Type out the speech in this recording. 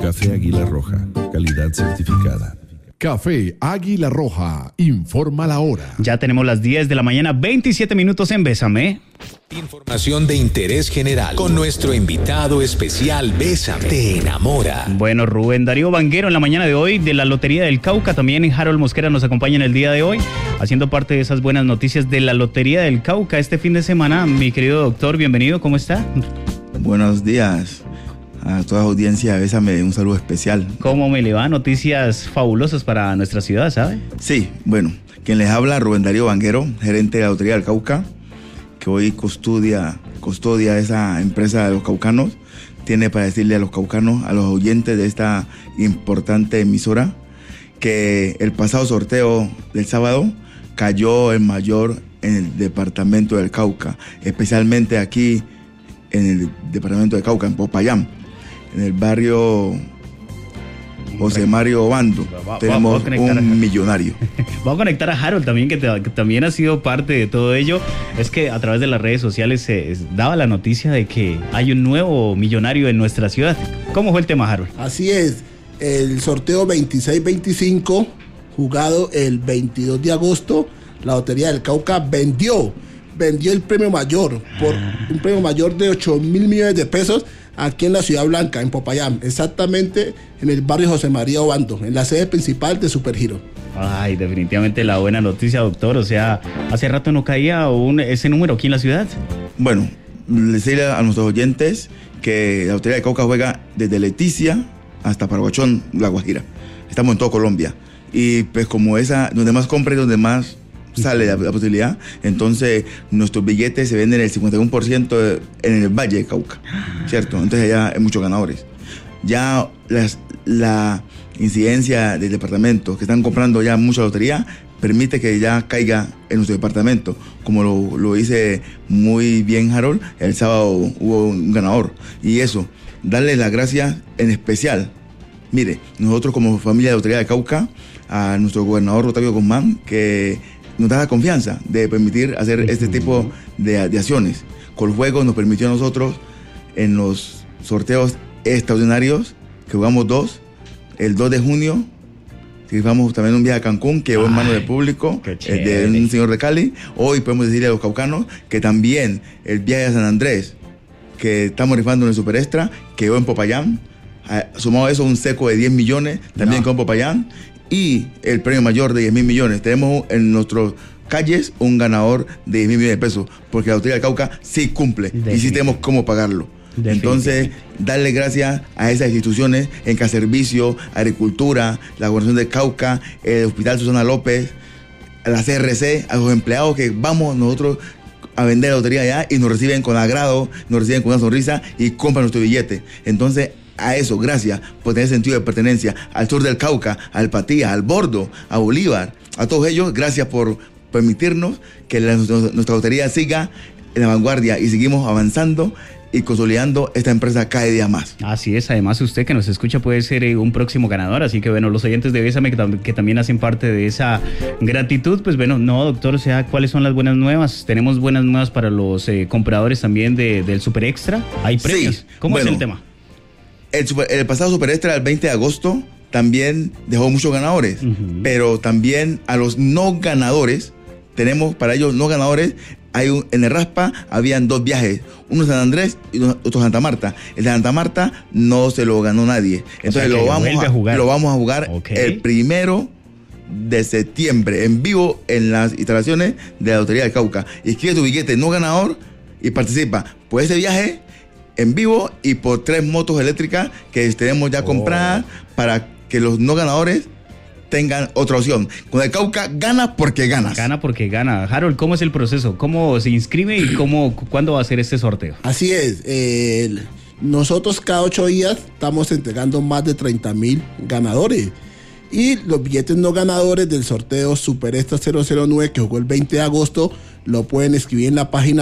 Café Águila Roja, calidad certificada. Café Águila Roja, informa la hora. Ya tenemos las 10 de la mañana, 27 minutos en Bésame. Información de interés general con nuestro invitado especial Bésame. Te enamora. Bueno, Rubén Darío Vanguero en la mañana de hoy de la Lotería del Cauca. También Harold Mosquera nos acompaña en el día de hoy, haciendo parte de esas buenas noticias de la Lotería del Cauca este fin de semana. Mi querido doctor, bienvenido, ¿cómo está? Buenos días a toda la audiencia. Bésame, un saludo especial. ¿Cómo me le va? Noticias fabulosas para nuestra ciudad, ¿sabe? Sí, bueno, quien les habla, Rubén Darío Vanguero, gerente de la Lotería del Cauca, que hoy custodia esa empresa de los caucanos. Tiene para decirle a los caucanos, a los oyentes de esta importante emisora, que el pasado sorteo del sábado cayó el mayor en el departamento del Cauca, especialmente aquí en el departamento de Cauca, en Popayán, en el barrio José Mario Obando. Tenemos un millonario. Vamos a conectar a Harold también, que también ha sido parte de todo ello. Es que a través de las redes sociales se daba la noticia de que hay un nuevo millonario en nuestra ciudad. ¿Cómo fue el tema, Harold? Así es, el sorteo 26-25, jugado el 22 de agosto, la Lotería del Cauca vendió el premio mayor por un premio mayor de 8.000 millones de pesos aquí en la Ciudad Blanca, en Popayán, exactamente en el barrio José María Obando, en la sede principal de Supergiro. Ay, definitivamente la buena noticia, doctor. O sea, hace rato no caía ese número aquí en la ciudad. Bueno, decirle a nuestros oyentes que la Lotería del Cauca juega desde Leticia hasta Paraguachón, La Guajira. Estamos en toda Colombia. Y pues como donde más compra y donde más sale la posibilidad, entonces nuestros billetes se venden el 51% en el Valle de Cauca, ¿cierto? Entonces ya hay muchos ganadores. Ya la incidencia del departamento, que están comprando ya mucha lotería, permite que ya caiga en nuestro departamento. Como lo dice muy bien Harold, el sábado hubo un ganador. Y eso, darle las gracias en especial. Mire, nosotros como familia de Lotería de Cauca, a nuestro gobernador Otavio Guzmán, que nos da la confianza de permitir hacer este tipo de acciones. Coljuegos nos permitió a nosotros en los sorteos extraordinarios, que jugamos el 2 de junio, que vamos también un viaje a Cancún, que quedó en manos del público, de un señor de Cali. Hoy podemos decirle a los caucanos que también el viaje a San Andrés, que estamos rifando en el Super Extra, quedó en Popayán. Sumado a eso, un seco de 10 millones, también quedó en Popayán. Y el premio mayor de 10.000 millones. Tenemos en nuestras calles un ganador de 10.000 millones de pesos, porque la Lotería del Cauca sí cumple y sí tenemos cómo pagarlo. Entonces, darle gracias a esas instituciones en Caservicio, Agricultura, la Gobernación del Cauca, el Hospital Susana López, a la CRC, a los empleados que vamos nosotros a vender la lotería allá y nos reciben con agrado, nos reciben con una sonrisa y compran nuestro billete. Entonces, a eso, gracias por tener sentido de pertenencia al sur del Cauca, al Patía, al Bordo, a Bolívar, a todos ellos, gracias por permitirnos que nuestra lotería siga en la vanguardia y seguimos avanzando y consolidando esta empresa cada día más. Así es, además usted que nos escucha puede ser un próximo ganador, así que bueno, los oyentes de Bésame que también hacen parte de esa gratitud, pues bueno, no doctor, o sea, ¿cuáles son las buenas nuevas? Tenemos buenas nuevas para los compradores también del Super Extra, ¿hay premios? Sí, ¿cómo es el tema? El pasado Super Extra, el 20 de agosto, también dejó muchos ganadores, pero también a los no ganadores, tenemos para ellos no ganadores, en el Raspa habían 2 viajes, uno San Andrés y otro Santa Marta. El de Santa Marta no se lo ganó nadie, entonces lo vamos a jugar el 1 de septiembre, en vivo en las instalaciones de la Lotería del Cauca. Inscribe tu billete no ganador y participa por ese viaje en vivo y por 3 motos eléctricas que tenemos ya compradas para que los no ganadores tengan otra opción. Con el Cauca, gana porque ganas. Gana porque gana. Harold, ¿cómo es el proceso? ¿Cómo se inscribe y cuándo va a ser este sorteo? Así es. Nosotros cada 8 días estamos entregando más de 30.000 ganadores. Y los billetes no ganadores del sorteo Super Extra 009 que jugó el 20 de agosto lo pueden escribir en la página